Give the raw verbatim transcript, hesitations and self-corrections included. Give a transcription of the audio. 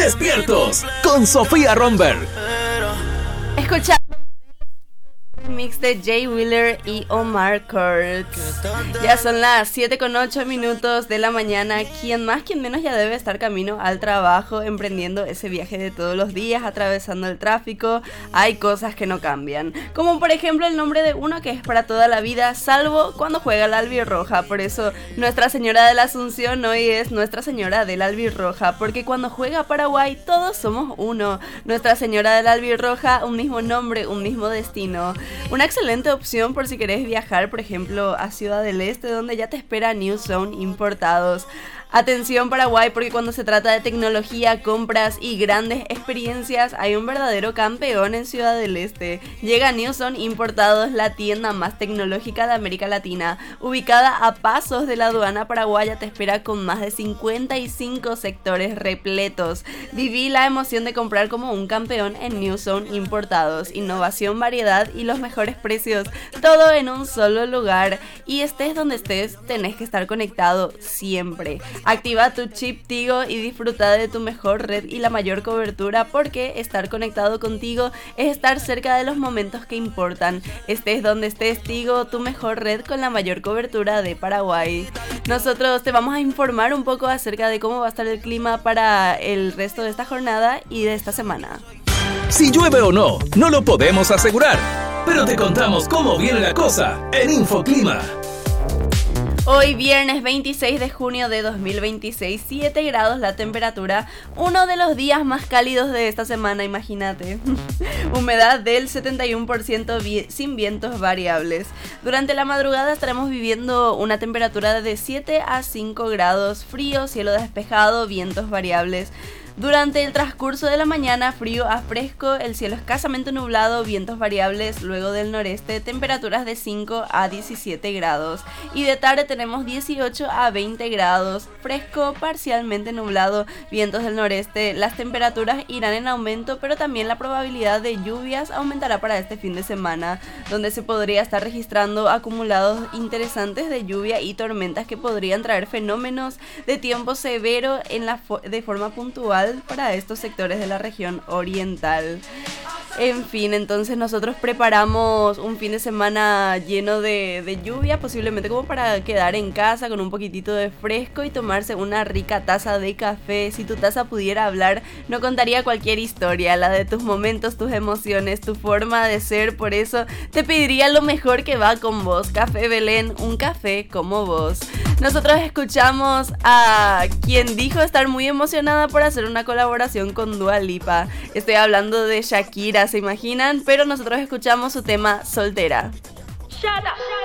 Despiertos con Sofía Romberg. Escucha mix de Jay Wheeler y Omar Kurtz. Ya son las siete con ocho minutos de la mañana. Quien más, quien menos ya debe estar camino al trabajo, emprendiendo ese viaje de todos los días, atravesando el tráfico. Hay cosas que no cambian, como por ejemplo el nombre de uno que es para toda la vida, salvo cuando juega la albirroja. Por eso Nuestra Señora de la Asunción hoy es Nuestra Señora de la Albirroja, porque cuando juega Paraguay todos somos uno. Nuestra Señora de la Albirroja, un mismo nombre, un mismo destino. Una excelente opción por si querés viajar, por ejemplo, a Ciudad del Este, donde ya te espera New Zone importados. Atención Paraguay, porque cuando se trata de tecnología, compras y grandes experiencias, hay un verdadero campeón en Ciudad del Este. Llega New Zone Importados, la tienda más tecnológica de América Latina. Ubicada a pasos de la aduana paraguaya, te espera con más de cincuenta y cinco sectores repletos. Viví la emoción de comprar como un campeón en New Zone Importados. Innovación, variedad y los mejores precios. Todo en un solo lugar. Y estés donde estés, tenés que estar conectado siempre. Activa tu chip Tigo y disfruta de tu mejor red y la mayor cobertura, porque estar conectado contigo es estar cerca de los momentos que importan. Estés donde estés, Tigo, tu mejor red con la mayor cobertura de Paraguay. Nosotros te vamos a informar un poco acerca de cómo va a estar el clima para el resto de esta jornada y de esta semana. Si llueve o no, no lo podemos asegurar, pero te contamos cómo viene la cosa en Infoclima. Hoy viernes veintiséis de junio de dos mil veintiséis, siete grados la temperatura, uno de los días más cálidos de esta semana, imagínate. Humedad del setenta y uno por ciento vi- sin vientos variables. Durante la madrugada estaremos viviendo una temperatura de siete a cinco grados, frío, cielo despejado, vientos variables. Durante el transcurso de la mañana, frío a fresco, el cielo escasamente nublado, vientos variables, luego del noreste, temperaturas de cinco a diecisiete grados. Y de tarde tenemos dieciocho a veinte grados, fresco, parcialmente nublado, vientos del noreste. Las temperaturas irán en aumento, pero también la probabilidad de lluvias aumentará para este fin de semana, donde se podría estar registrando acumulados interesantes de lluvia y tormentas que podrían traer fenómenos de tiempo severo en la fo- de forma puntual para estos sectores de la región oriental. En fin, entonces nosotros preparamos un fin de semana lleno de, de lluvia, posiblemente como para quedar en casa con un poquitito de fresco y tomarse una rica taza de café. Si tu taza pudiera hablar, no contaría cualquier historia, la de tus momentos, tus emociones, tu forma de ser. Por eso te pediría lo mejor que va con vos. Café Belén, un café como vos. Nosotros escuchamos a quien dijo estar muy emocionada por hacer una colaboración con Dua Lipa. Estoy hablando de Shakira, ¿se imaginan? Pero nosotros escuchamos su tema Soltera. Shut up.